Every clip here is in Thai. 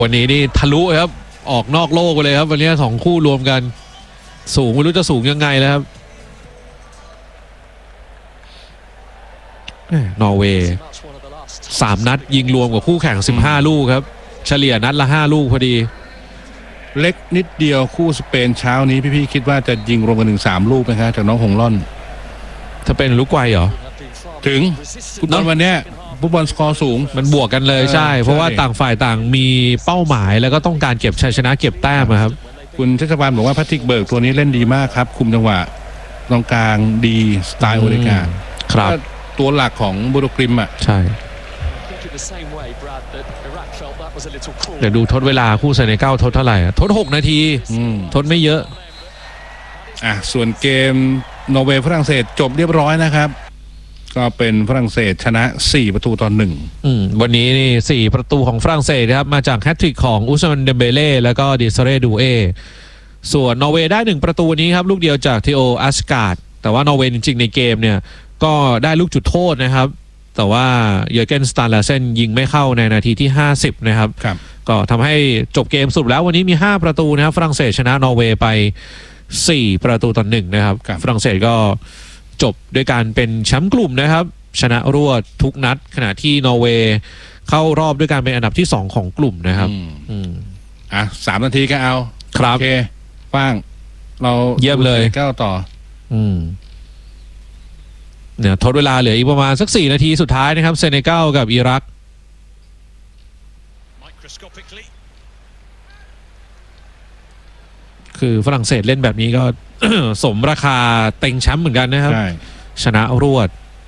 วันนี้นี่ทะลุครับออกนอกโลกไปเลยครับวันนี้สองคู่รวมกันสูงไม่รู้จะสูงยังไงแล้วครับนอร์เวย์3 นัดยิงรวมกับคู่แข่ง15 ลูกครับเฉลี่ยนัดละ5 ลูกพอดีเล็กนิดเดียวคู่สเปนเช้านี้พี่ๆคิดว่าจะยิงรวมกันถึง3 ลูกไหมครับจากน้องหงล่อนถ้าเป็นลูกไกวเหรอถึงฟุตบอลวันนี้ฟุตบอลสกอร์สูงมันบวกกันเลยใช่เพราะว่าต่างฝ่ายต่างมีเป้าหมายแล้วก็ต้องการเก็บชัยชนะเก็บแต้มครับคุณชัชวาลบอกว่าแพทริกเบิร์กตัวนี้เล่นดีมากครับคุมจังหวะตรงกลางดีสไตล์โอเดกาครับตัวหลักของบูโรกริมอ่ะใช่เดี๋ยวดูทดเวลาคู่เซเนกัลทดเท่าไหร่ทด6 นาทีทดไม่เยอะส่วนเกมนอร์เวย์ฝรั่งเศสจบเรียบร้อยนะครับก็เป็นฝรั่งเศสชนะ4-1 วันนี้นี่4 ประตูของฝรั่งเศสครับมาจากแฮตทริกของอุสมานเดมเบเล่แล้วก็ดิซเรดูเอส่วนนอร์เวย์ได้1 ประตูนี้ครับลูกเดียวจากทีโออัสการ์ดแต่ว่านอร์เวย์จริงๆในเกมเนี่ยก็ได้ลูกจุดโทษนะครับแต่ว่าเยอร์เกนสตาร์ลาเซนยิงไม่เข้าในนาทีที่50นะครับก็ทำให้จบเกมสรุปแล้ววันนี้มี5 ประตูนะครับฝรั่งเศสชนะนอร์เวย์ไป4-1นะครับฝรั่งเศสก็จบด้วยการเป็นแชมป์กลุ่มนะครับชนะรวดทุกนัดขณะที่นอร์เวย์เข้ารอบด้วยการเป็นอันดับที่2ของกลุ่มนะครับ 3 นาทีก็เอาครับโอเคฟ้างเราเยี่ยมเลยก้าวต่อเนี่ยทดเวลาเหลืออีกประมาณสัก4 นาทีสุดท้ายนะครับเซเนกัลกับอิรักคือฝรั่งเศสเล่นแบบนี้ก็ สมราคาเต็งแชมป์เหมือนกันนะครับชนะรวด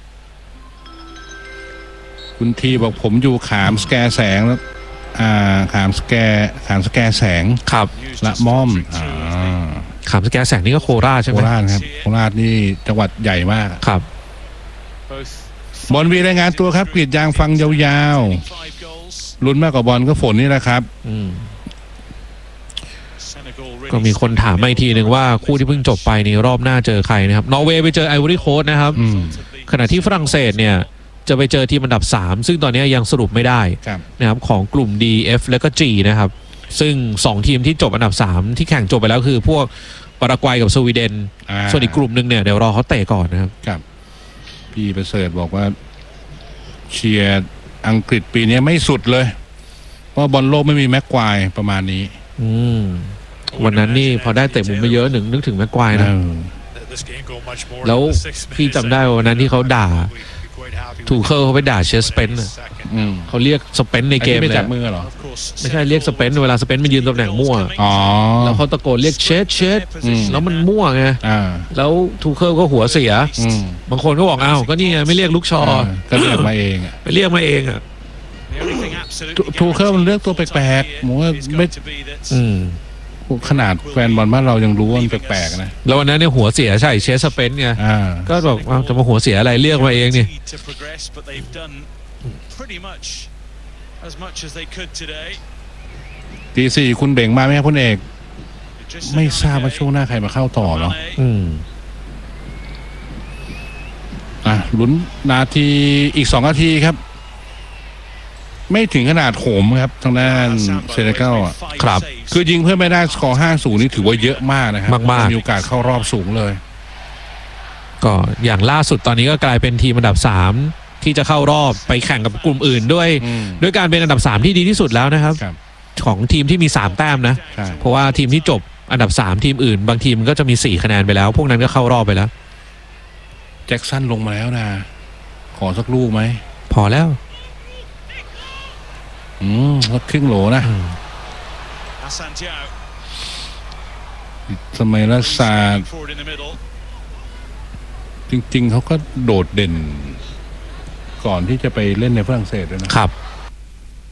คุณทีบอกผมอยู่ขามสแกแสงแล้วขามสแกแสงครับละม่อมขามสแกแสงนี่ก็โคราชใช่ไหมโคราชครับโคราชนี่จังหวัดใหญ่มากครับบอลวีรายงานตัวครับกรีดยางฟังยาวๆลุ้นมากกว่าบอลก็ฝนนี่แหละครับก็มีคนถามมาอีกทีหนึ่งว่าคู่ที่เพิ่งจบไปนี่รอบหน้าเจอใครนะครับนอร์เวย์ไปเจอไอวอรี่โคสต์นะครับขณะที่ฝรั่งเศสเนี่ยจะไปเจอทีมอันดับ3ซึ่งตอนนี้ยังสรุปไม่ได้นะครับของกลุ่ม D F และก็ G นะครับซึ่ง2 ทีมที่จบอันดับ3ที่แข่งจบไปแล้วคือพวกปารากวัยกับสวีเดนส่วนอีกกลุ่มหนึ่งเนี่ยเดี๋ยวรอเขาเตะก่อนนะครับพี่ประเสริฐบอกว่าเชียร์อังกฤษปีนี้ไม่สุดเลยเพราะบอลโลกไม่มีแม็กควายประมาณนี้วันนั้นนี่พอได้เตะมุมไปเยอะนึกถึงแม็กควายนะแล้วพี่จำได้วันนั้นที่เขาด่าทูเคิลเขาไปด่าเชสเปนเขาเรียกสเปนในเกมเลยไม่จับมือหรอไม่ใช่เรียกสเปนเวลาสเปนมันยืนตำแหน่งมั่วแล้วเขาตะโกนเรียกเชสแล้วมันมั่วไงแล้วทูเคิลก็หัวเสียบางคนก็บอกอ้าวก็นี่ไงไม่เรียกลูกชอก็เรียกมาเองไปเรียกมาเองทูเคิลมันเลือกตัวแปลกๆผมว่าไม่ขนาดแฟนบอลบ้านเรายังรู้ว่ามันแปลกๆนะแล้ววันนั้นเนี่ยหัวเสียใช่เชสสเปนไงก็บอกจะมาหัวเสียอะไรเรียกมาเองนี่ตีสี่คุณเบ่งมาไหมครับคุณเอกไม่ทราบว่าช่วงหน้าใครมาเข้าต่อเนาะลุ้นนาทีอีก2 นาทีครับไม่ถึงขนาดโหมครับทางด้านเซเนกัลครับคือยิงเพื่อไม่ได้สกอร์5-0นี่ถือว่าเยอะมากนะครับมากมีโอกาสเข้ารอบสูงเลยก็อย่างล่าสุดตอนนี้ก็กลายเป็นทีมอันดับ3ที่จะเข้ารอบไปแข่งกับกลุ่มอื่นด้วยการเป็นอันดับ3ที่ดีที่สุดแล้วนะครับของทีมที่มี3 แต้มนะเพราะว่าทีมที่จบอันดับ3ทีมอื่นบางทีมก็จะมี4 คะแนนไปแล้วพวกนั้นก็เข้ารอบไปแล้วแจ็คสันลงมาแล้วนะขอสักลูกไหมพอแล้วครึ่งโหลนะสมัยรัสซาจริงๆเขาก็โดดเด่นก่อนที่จะไปเล่นในฝรั่งเศสด้วยนะครับ